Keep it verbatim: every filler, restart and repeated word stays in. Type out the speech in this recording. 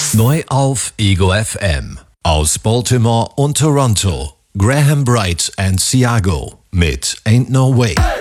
Neu auf Ego F M. Aus Baltimore und Toronto. Graham Bright and Thiago mit Ain't No Way.